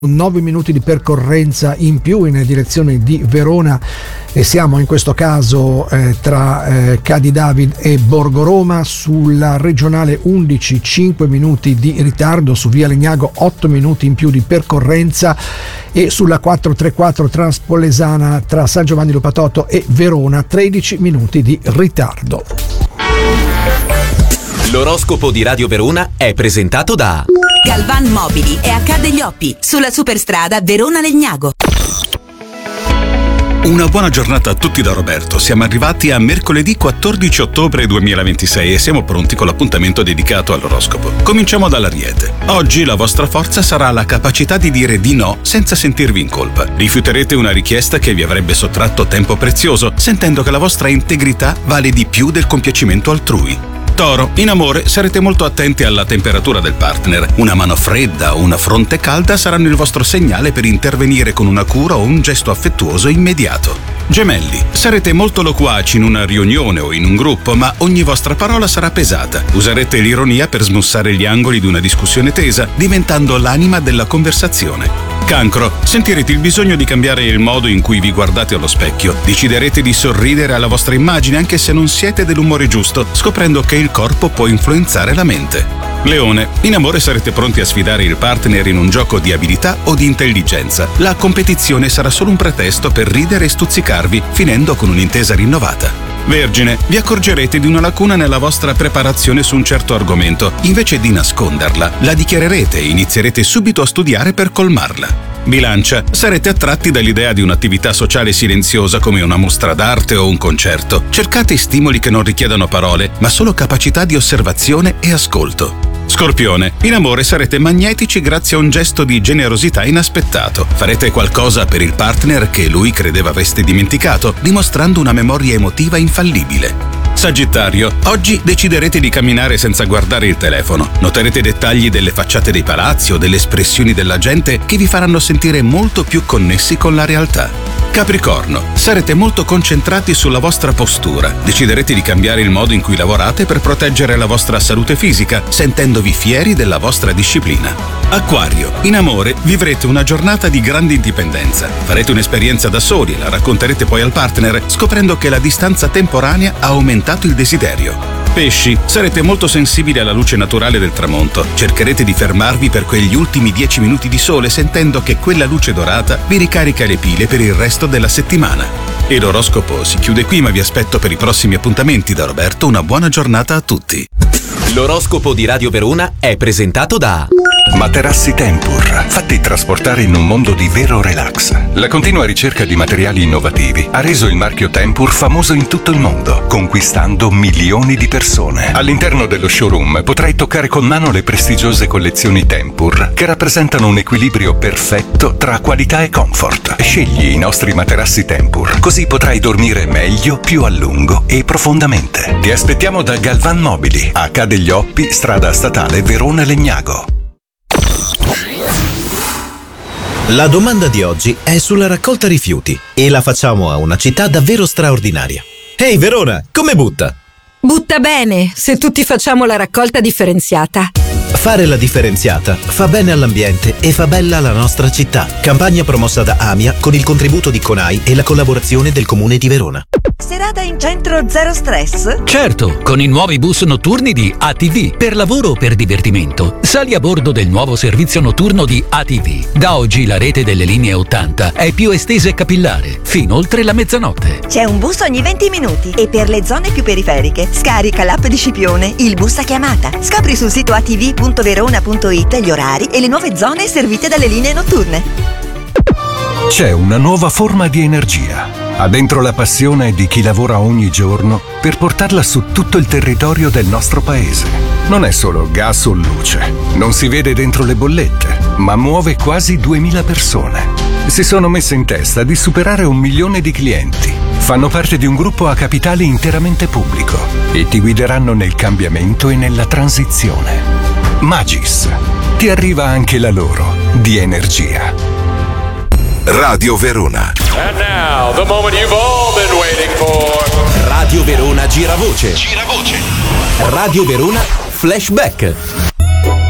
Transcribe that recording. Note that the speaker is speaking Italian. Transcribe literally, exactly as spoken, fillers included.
nove minuti di percorrenza in più in direzione di Verona e siamo in questo caso eh, tra eh, Cadi David e Borgo Roma. Sulla regionale undici, cinque minuti di ritardo, su via Legnago otto minuti in più di percorrenza e sulla quattrocentotrentaquattro Transpolesana tra San Giovanni Lupatotto e Verona tredici minuti di ritardo. L'oroscopo di Radio Verona è presentato da Galvan Mobili e H degli Oppi sulla superstrada Verona-Legnago. Una buona giornata a tutti da Roberto. Siamo arrivati a mercoledì quattordici ottobre duemilaventisei e siamo pronti con l'appuntamento dedicato all'oroscopo. Cominciamo dall'Ariete. Oggi la vostra forza sarà la capacità di dire di no senza sentirvi in colpa. Rifiuterete una richiesta che vi avrebbe sottratto tempo prezioso, sentendo che la vostra integrità vale di più del compiacimento altrui. Toro, in amore sarete molto attenti alla temperatura del partner. Una mano fredda o una fronte calda saranno il vostro segnale per intervenire con una cura o un gesto affettuoso immediato. Gemelli, sarete molto loquaci in una riunione o in un gruppo, ma ogni vostra parola sarà pesata. Userete l'ironia per smussare gli angoli di una discussione tesa, diventando l'anima della conversazione. Cancro, sentirete il bisogno di cambiare il modo in cui vi guardate allo specchio. Deciderete di sorridere alla vostra immagine anche se non siete dell'umore giusto, scoprendo che il corpo può influenzare la mente. Leone, in amore sarete pronti a sfidare il partner in un gioco di abilità o di intelligenza. La competizione sarà solo un pretesto per ridere e stuzzicarvi, finendo con un'intesa rinnovata. Vergine, vi accorgerete di una lacuna nella vostra preparazione su un certo argomento. Invece di nasconderla, la dichiarerete e inizierete subito a studiare per colmarla. Bilancia, sarete attratti dall'idea di un'attività sociale silenziosa come una mostra d'arte o un concerto. Cercate stimoli che non richiedano parole, ma solo capacità di osservazione e ascolto. Scorpione, in amore sarete magnetici grazie a un gesto di generosità inaspettato. Farete qualcosa per il partner che lui credeva avreste dimenticato, dimostrando una memoria emotiva infallibile. Sagittario, oggi deciderete di camminare senza guardare il telefono. Noterete dettagli delle facciate dei palazzi o delle espressioni della gente che vi faranno sentire molto più connessi con la realtà. Capricorno, sarete molto concentrati sulla vostra postura. Deciderete di cambiare il modo in cui lavorate per proteggere la vostra salute fisica, sentendovi fieri della vostra disciplina. Acquario, in amore vivrete una giornata di grande indipendenza. Farete un'esperienza da soli e la racconterete poi al partner, scoprendo che la distanza temporanea ha aumentato il desiderio. Pesci, sarete molto sensibili alla luce naturale del tramonto. Cercherete di fermarvi per quegli ultimi dieci minuti di sole, sentendo che quella luce dorata vi ricarica le pile per il resto della settimana. E l'oroscopo si chiude qui, ma vi aspetto per i prossimi appuntamenti. Da Roberto, una buona giornata a tutti. L'oroscopo di Radio Verona è presentato da Materassi Tempur, fatti trasportare in un mondo di vero relax. La continua ricerca di materiali innovativi ha reso il marchio Tempur famoso in tutto il mondo, conquistando milioni di persone. All'interno dello showroom potrai toccare con mano le prestigiose collezioni Tempur, che rappresentano un equilibrio perfetto tra qualità e comfort. Scegli i nostri materassi Tempur, così potrai dormire meglio, più a lungo e profondamente. Ti aspettiamo da Galvan Mobili, H degli Oppi, strada statale Verona-Legnago. La domanda di oggi è sulla raccolta rifiuti e la facciamo a una città davvero straordinaria. Ehi Verona, come butta? Butta bene, se tutti facciamo la raccolta differenziata. Fare la differenziata fa bene all'ambiente e fa bella la nostra città. Campagna promossa da AMIA con il contributo di CONAI e la collaborazione del Comune di Verona. Serata in centro zero stress? Certo, con i nuovi bus notturni di A T V. Per lavoro o per divertimento, sali a bordo del nuovo servizio notturno di A T V. Da oggi la rete delle linee ottanta è più estesa e capillare, fino oltre la mezzanotte. C'è un bus ogni venti minuti e per le zone più periferiche scarica l'app di Scipione, il bus a chiamata. Scopri sul sito a t v punto verona punto i t gli orari e le nuove zone servite dalle linee notturne. C'è una nuova forma di energia. Ha dentro la passione di chi lavora ogni giorno per portarla su tutto il territorio del nostro paese. Non è solo gas o luce, non si vede dentro le bollette, ma muove quasi duemila persone. Si sono messe in testa di superare un milione di clienti. Fanno parte di un gruppo a capitale interamente pubblico e ti guideranno nel cambiamento e nella transizione. Magis. Ti arriva anche la loro di energia. Radio Verona. And now, the moment you've all been waiting for. Radio Verona Giravoce. Giravoce. Radio Verona Flashback.